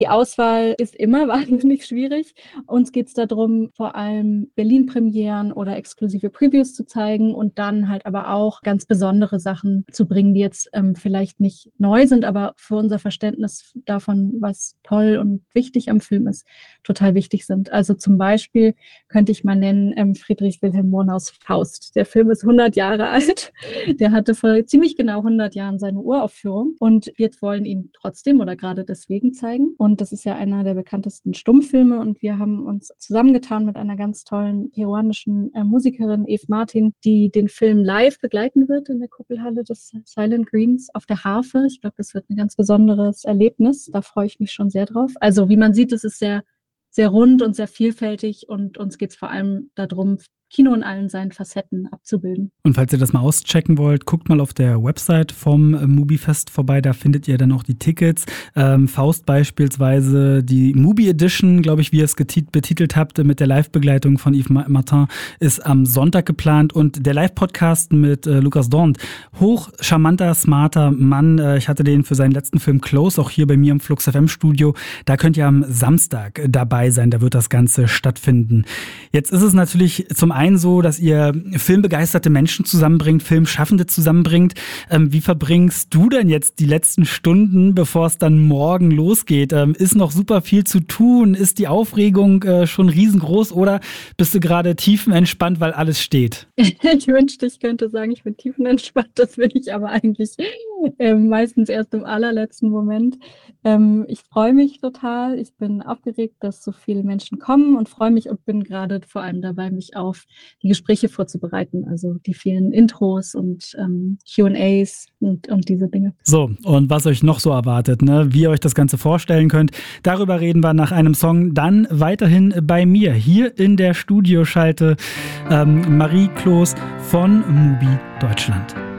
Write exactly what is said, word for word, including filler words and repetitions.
Die Auswahl ist immer wahnsinnig schwierig. Uns geht es darum, vor allem Berlin-Premieren oder exklusive Previews zu zeigen und dann halt aber auch ganz besondere Sachen zu bringen, die jetzt ähm, vielleicht nicht neu sind, aber für unser Verständnis davon, was toll und wichtig am Film ist, total wichtig sind. Also zum Beispiel könnte ich mal nennen ähm, Friedrich Wilhelm Murnaus Faust. Der Film ist hundert Jahre alt. Der hatte vor ziemlich genau hundert Jahren seine Uraufführung und wir wollen ihn trotzdem oder gerade deswegen zeigen. Und das ist ja einer der bekanntesten Stummfilme und wir haben uns zusammengetan mit einer ganz tollen peruanischen äh, Musikerin, Eve Martin, die den Film live begleiten wird in der Kuppelhalle des Silent Greens auf der Harfe. Ich glaube, das wird ein ganz besonderes Erlebnis. Da freue ich mich schon sehr drauf. Also wie man sieht, es ist sehr, sehr rund und sehr vielfältig und uns geht es vor allem darum, Kino in allen seinen Facetten abzubilden. Und falls ihr das mal auschecken wollt, guckt mal auf der Website vom äh, Mubi-Fest vorbei, da findet ihr dann auch die Tickets. Ähm, Faust beispielsweise, die Mubi Edition, glaube ich, wie ihr es getit- betitelt habt, mit der Live-Begleitung von Yves Martin, ist am Sonntag geplant und der Live-Podcast mit äh, Lukas Dorn, hoch charmanter, smarter Mann. Äh, ich hatte den für seinen letzten Film Close, auch hier bei mir im Flux F M-Studio. Da könnt ihr am Samstag dabei sein, da wird das Ganze stattfinden. Jetzt ist es natürlich zum einen so, dass ihr filmbegeisterte Menschen zusammenbringt, Filmschaffende zusammenbringt. Ähm, wie verbringst du denn jetzt die letzten Stunden, bevor es dann morgen losgeht? Ähm, ist noch super viel zu tun? Ist die Aufregung äh, schon riesengroß oder bist du gerade tiefenentspannt, weil alles steht? Ich wünschte, ich könnte sagen, ich bin tiefenentspannt. Das bin ich aber eigentlich äh, meistens erst im allerletzten Moment. Ähm, ich freue mich total. Ich bin aufgeregt, dass so viele Menschen kommen und freue mich und bin gerade vor allem dabei, mich auf die Gespräche vorzubereiten. Also die vielen Intros und ähm, Q and A's und, und diese Dinge. So, und was euch noch so erwartet, ne? Wie ihr euch das Ganze vorstellen könnt, darüber reden wir nach einem Song. Dann weiterhin bei mir, hier in der Studioschalte, ähm, Marie Kloß von Mubi Deutschland.